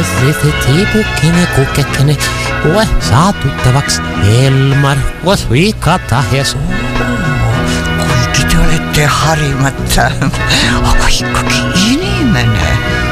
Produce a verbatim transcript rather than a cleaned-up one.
Tiipukkinen, kukkekinen, koe saa tuttavaks Elmar, koes viikata hesu. Kuinka te olette harimatta, aga ikkagi inimene.